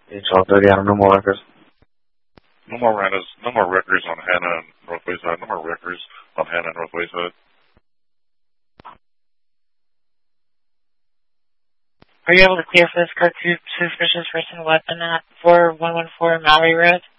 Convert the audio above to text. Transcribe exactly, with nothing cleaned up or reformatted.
It's all thirty out of no more records. No more records. No more records on Hannah and North Wayside. No more records on Hannah and North Wayside. Are you able to clear for this code two suspicious person weapon at four one one four Mallory Road?